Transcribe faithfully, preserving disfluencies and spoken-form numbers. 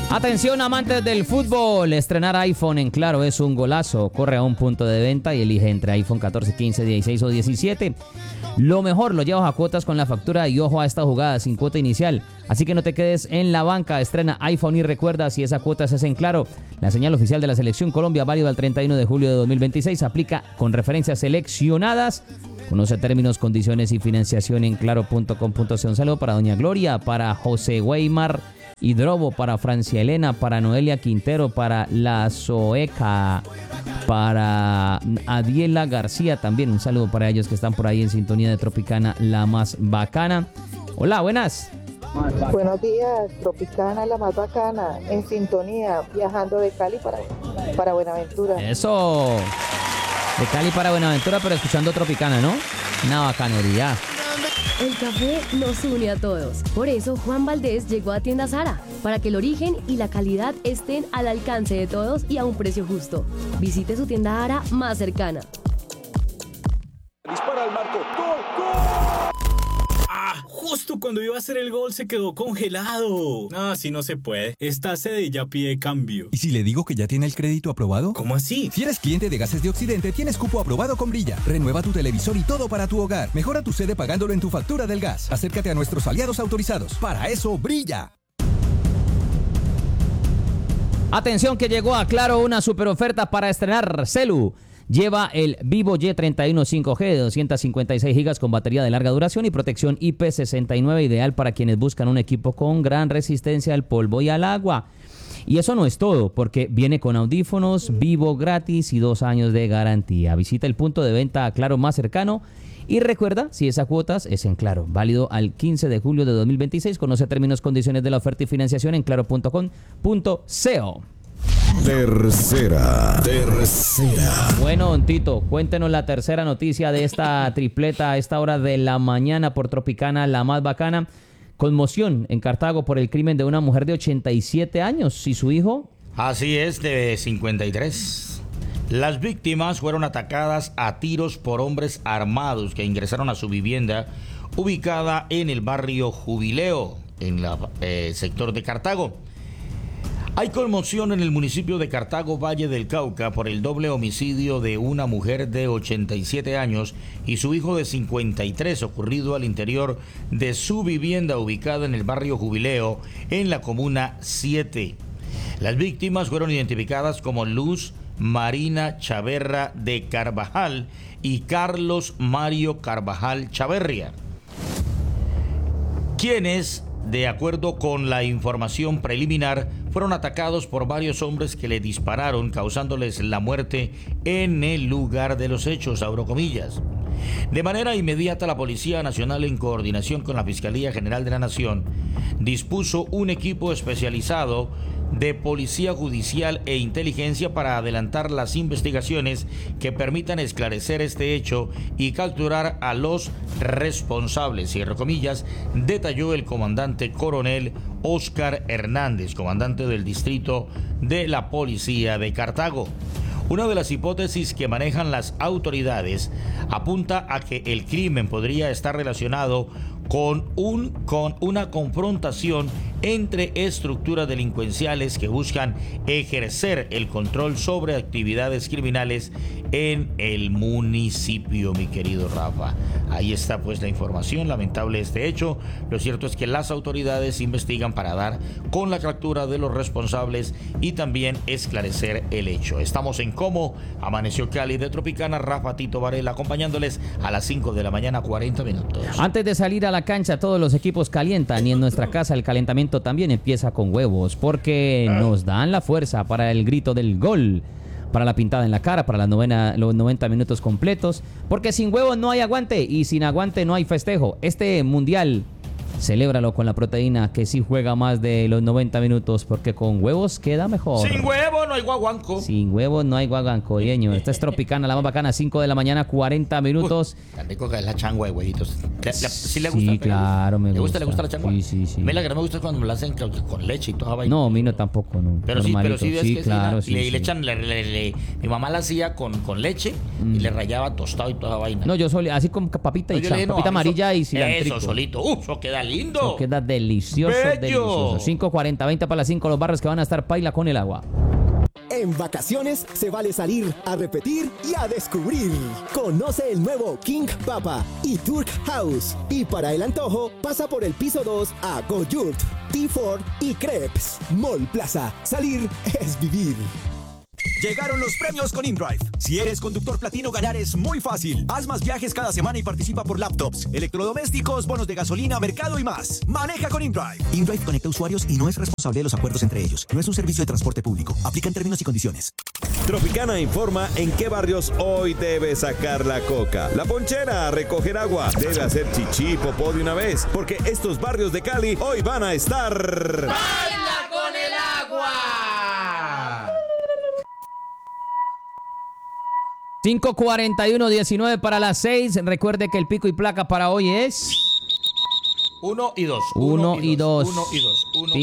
Atención, amantes del fútbol, estrenar iPhone en Claro es un golazo. Corre a un punto de venta y elige entre iPhone catorce, quince, dieciséis o diecisiete. Lo mejor lo llevas a cuotas con la factura y ojo a esta jugada sin cuota inicial. Así que no te quedes en la banca, estrena iPhone y recuerda, si esa cuota se hace en Claro, la señal oficial de la Selección Colombia, válido al treinta y uno de julio de dos mil veintiséis, aplica con referencias seleccionadas. Conoce términos, condiciones y financiación en claro punto com punto ce. Un saludo para doña Gloria, para José Weimar Hidrobo, para Francia Elena, para Noelia Quintero, para La Zoeca, para Adiela García también. Un saludo para ellos que están por ahí en sintonía de Tropicana, la más bacana. Hola, buenas. Buenos días, Tropicana, la más bacana, en sintonía, viajando de Cali para, para Buenaventura. Eso, de Cali para Buenaventura, pero escuchando Tropicana, ¿no? Una bacanería. El café nos une a todos. Por eso Juan Valdés llegó a Tienda Zara, para que el origen y la calidad estén al alcance de todos y a un precio justo. Visite su tienda Zara más cercana. Dispara al marco. ¡Gol, gol! ¡Ah! Justo cuando iba a hacer el gol se quedó congelado. No, así no se puede. Esta sede ya pide cambio. ¿Y si le digo que ya tiene el crédito aprobado? ¿Cómo así? Si eres cliente de Gases de Occidente, tienes cupo aprobado con Brilla. Renueva tu televisor y todo para tu hogar. Mejora tu sede pagándolo en tu factura del gas. Acércate a nuestros aliados autorizados. Para eso, Brilla. Atención que llegó a Claro una super oferta para estrenar celu. Lleva el Vivo Y treinta y uno cinco G de doscientos cincuenta y seis gigas con batería de larga duración y protección I P sesenta y nueve, ideal para quienes buscan un equipo con gran resistencia al polvo y al agua. Y eso no es todo, porque viene con audífonos, Vivo gratis y dos años de garantía. Visita el punto de venta Claro más cercano y recuerda, si esa cuotas es en Claro, válido al quince de julio de dos mil veintiséis. Conoce términos, condiciones de la oferta y financiación en claro punto com punto co. Tercera, tercera. Bueno, don Tito, cuéntenos la tercera noticia de esta tripleta a esta hora de la mañana por Tropicana, la más bacana. Conmoción en Cartago por el crimen de una mujer de ochenta y siete años y su hijo. Así es, de cincuenta y tres. Las víctimas fueron atacadas a tiros por hombres armados que ingresaron a su vivienda ubicada en el barrio Jubileo, en el eh, sector de Cartago. Hay conmoción en el municipio de Cartago, Valle del Cauca, por el doble homicidio de una mujer de ochenta y siete años y su hijo de cincuenta y tres, ocurrido al interior de su vivienda ubicada en el barrio Jubileo, en la comuna siete. Las víctimas fueron identificadas como Luz Marina Chaverra de Carvajal y Carlos Mario Carvajal Chaverria, quienes, de acuerdo con la información preliminar, fueron atacados por varios hombres que le dispararon, causándoles la muerte en el lugar de los hechos, abro comillas. De manera inmediata, la Policía Nacional, en coordinación con la Fiscalía General de la Nación, dispuso un equipo especializado de Policía Judicial e Inteligencia para adelantar las investigaciones que permitan esclarecer este hecho y capturar a los responsables, cierro comillas, detalló el comandante coronel Óscar Hernández, comandante del distrito de la Policía de Cartago. Una de las hipótesis que manejan las autoridades apunta a que el crimen podría estar relacionado con, un, con una confrontación entre estructuras delincuenciales que buscan ejercer el control sobre actividades criminales en el municipio, mi querido Rafa. Ahí está pues la información, lamentable este hecho. Lo cierto es que las autoridades investigan para dar con la captura de los responsables y también esclarecer el hecho. Estamos en Como Amaneció Cali de Tropicana, Rafa Tito Varela acompañándoles a las cinco de la mañana, cuarenta minutos. Antes de salir a la cancha, todos los equipos calientan y en nuestra casa el calentamiento también empieza con Huevos, porque nos dan la fuerza para el grito del gol, para la pintada en la cara, para las novena, los noventa minutos completos, porque sin huevos no hay aguante y sin aguante no hay festejo. Este mundial, celébralo con la proteína que sí juega más de los noventa minutos, porque con huevos queda mejor. Sin huevo no hay guaguanco. Sin huevos no hay guaguancoyeño. Esta es Tropicana, la más bacana, cinco de la mañana, cuarenta minutos. Uy, tan rico que es la changua de huevitos. ¿Le, le, ¿Sí le Sí, gusta? claro, me ¿Le gusta? gusta. ¿Le gusta la changua? Sí, sí, sí. A mí la que no me gusta es cuando me la hacen con, con leche y toda vaina. No, a mí no tampoco, no. Pero sí, pero Normalito. sí, ves sí, que claro, sí, sí, le, sí. le echan, le, le- le- mi mamá la hacía con, con leche Mm. y le rayaba tostado y toda vaina. No, yo solía, así con papita y Yo le cha- dije, no, papita a mí eso- amarilla y cilantrico. Eso solito, ¡uh! Eso queda lindo. Eso queda delicioso, Bello. delicioso. cinco cuarenta, veinte para las cinco, los barrios que van a estar paila con el agua. En vacaciones se vale salir a repetir y a descubrir. Conoce el nuevo King Papa y Turk House. Y para el antojo, pasa por el piso dos a Go-Yurt, T cuatro y Crepes. Mall Plaza. Salir es vivir. Llegaron los premios con InDrive. Si eres conductor platino, ganar es muy fácil. Haz más viajes cada semana y participa por laptops, electrodomésticos, bonos de gasolina, mercado y más. Maneja con InDrive. InDrive conecta usuarios y no es responsable de los acuerdos entre ellos. No es un servicio de transporte público. Aplica en términos y condiciones. Tropicana informa en qué barrios hoy debe sacar la coca. La ponchera a recoger agua. Debe hacer chichi, popó de una vez, porque estos barrios de Cali hoy van a estar... ¡Baila con el agua! cinco cuarenta y uno, diecinueve para las seis. Recuerde que el pico y placa para hoy es Uno y dos. Uno y dos. Uno y dos. Uno